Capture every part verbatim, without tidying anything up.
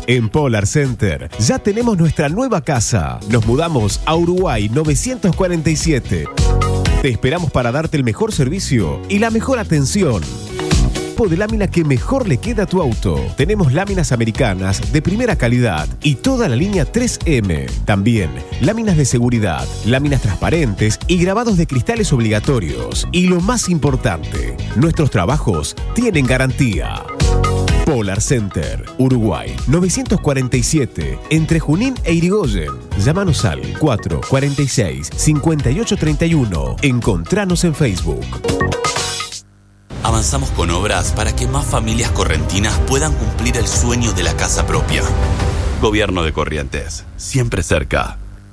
En Polar Center ya tenemos nuestra nueva casa. Nos mudamos a Uruguay novecientos cuarenta y siete. Te esperamos para darte el mejor servicio y la mejor atención. De lámina que mejor le queda a tu auto. Tenemos láminas americanas de primera calidad y toda la línea tres eme. También láminas de seguridad, láminas transparentes y grabados de cristales obligatorios. Y lo más importante, nuestros trabajos tienen garantía. Polar Center, Uruguay, novecientos cuarenta y siete, entre Junín e Irigoyen. Llámanos al cuatro cuarenta y seis, cincuenta y ocho treinta y uno. Encontranos en Facebook. Avanzamos con obras para que más familias correntinas puedan cumplir el sueño de la casa propia. Gobierno de Corrientes, siempre cerca.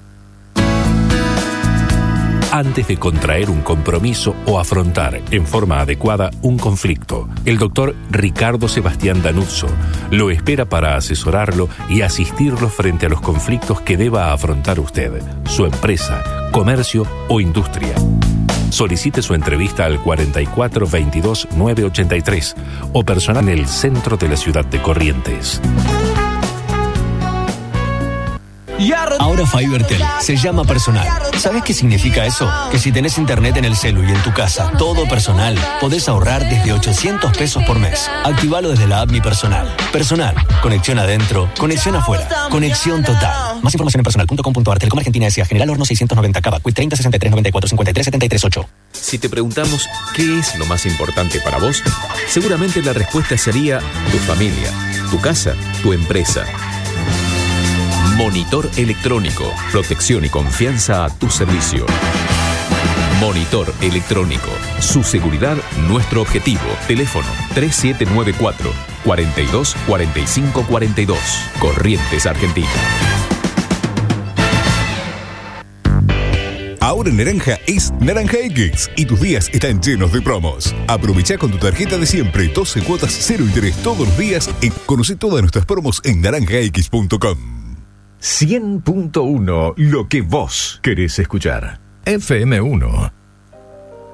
Antes de contraer un compromiso o afrontar en forma adecuada un conflicto, el doctor Ricardo Sebastián Danuzzo lo espera para asesorarlo y asistirlo frente a los conflictos que deba afrontar usted, su empresa, comercio o industria. Solicite su entrevista al cuarenta y cuatro veintidós nueve ochenta y tres o personal en el centro de la ciudad de Corrientes. Ahora FiberTel se llama personal. ¿Sabes qué significa eso? Que si tenés internet en el celu y en tu casa, todo personal, podés ahorrar desde ochocientos pesos por mes. Activalo desde la app Mi Personal. Personal. Conexión adentro, conexión afuera. Conexión total. Más información en personal punto com punto a r. Telecom Argentina S A. General Horno seiscientos noventa Cava. Quit treinta sesenta y tres noventa y cuatro cincuenta y tres setenta y tres ocho. Si te preguntamos qué es lo más importante para vos, seguramente la respuesta sería tu familia, tu casa, tu empresa. Monitor electrónico, protección y confianza a tu servicio. Monitor electrónico, su seguridad, nuestro objetivo. Teléfono tres siete nueve cuatro, cuatro dos cuatro cinco cuatro dos. Corrientes, Argentina. Ahora en Naranja es Naranja X y tus días están llenos de promos. Aprovecha con tu tarjeta de siempre doce cuotas cero interés todos los días y conoce todas nuestras promos en naranja x punto com. cien punto uno, lo que vos querés escuchar. F M uno.